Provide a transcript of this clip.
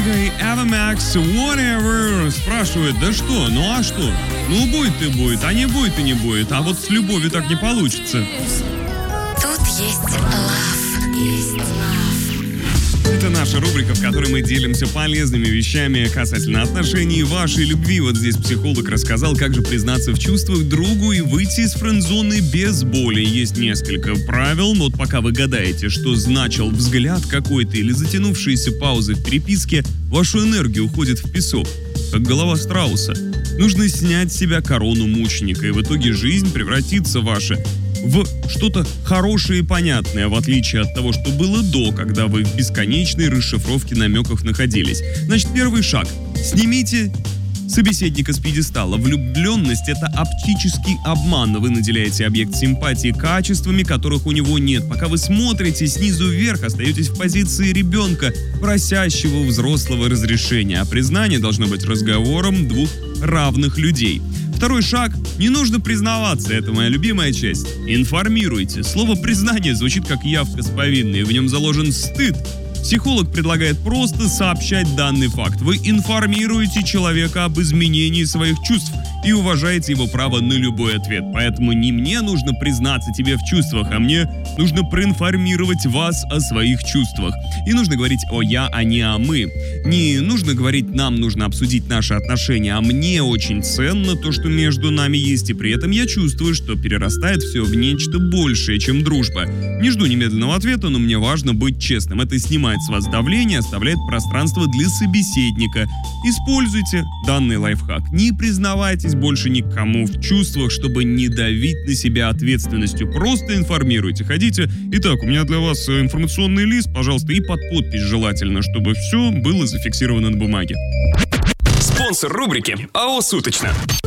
Омега и Avamax Whatever спрашивают, да что, ну а что? Ну будет и будет, а не будет и не будет, а вот с любовью так не получится. Тут есть love. Это наша рубрика, в которой мы делимся полезными вещами касательно отношений и вашей любви. Вот здесь психолог рассказал, как же признаться в чувствах другу и выйти из френд-зоны без боли. Есть несколько правил, но вот пока вы гадаете, что значил взгляд какой-то или затянувшиеся паузы в переписке, вашу энергию уходит в песок, как голова страуса. Нужно снять с себя корону мученика, и в итоге жизнь превратится ваша в что-то хорошее и понятное, в отличие от того, что было до, когда вы в бесконечной расшифровке намеков находились. Значит, первый шаг. Снимите собеседника с пьедестала. Влюбленность — это оптический обман. Вы наделяете объект симпатии качествами, которых у него нет. Пока вы смотрите снизу вверх, остаетесь в позиции ребенка, просящего у взрослого разрешения. А признание должно быть разговором двух равных людей. Второй шаг. Не нужно признаваться, это моя любимая часть. Информируйте. Слово «признание» звучит как явка с повинной, в нем заложен стыд. Психолог предлагает просто сообщать данный факт. Вы информируете человека об изменении своих чувств и уважаете его право на любой ответ. Поэтому не мне нужно признаться тебе в чувствах, а мне нужно проинформировать вас о своих чувствах. И нужно говорить о «я», а не о «мы». Не нужно говорить «нам нужно обсудить наши отношения», а «мне очень ценно то, что между нами есть», и при этом я чувствую, что перерастает все в нечто большее, чем дружба. Не жду немедленного ответа, но мне важно быть честным. Это снимает с вас давление, оставляет пространство для собеседника. Используйте данный лайфхак. Не признавайтесь больше никому в чувствах, чтобы не давить на себя ответственностью. Просто информируйте. Ходите. Итак, у меня для вас информационный лист, пожалуйста, и под подпись желательно, чтобы все было зафиксировано на бумаге. Спонсор рубрики АО «Суточно».